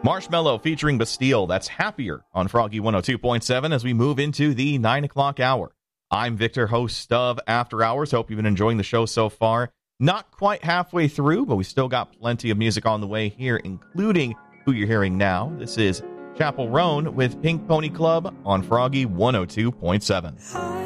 Marshmello featuring Bastille. That's Happier on Froggy 102.7 as we move into the 9 o'clock hour. I'm Victor, host of After Hours. Hope you've been enjoying the show so far. Not quite halfway through, but we still got plenty of music on the way here, including who you're hearing now. This is Chapel Roan with Pink Pony Club on Froggy 102.7.